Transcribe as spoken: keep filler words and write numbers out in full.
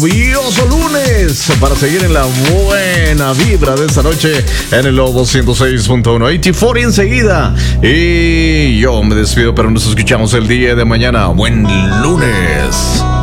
Maravilloso lunes para seguir en la buena vibra de esta noche en el Lobo ciento seis punto uno. ochenta y cuatro enseguida. Y yo me despido, pero nos escuchamos el día de mañana. Buen lunes.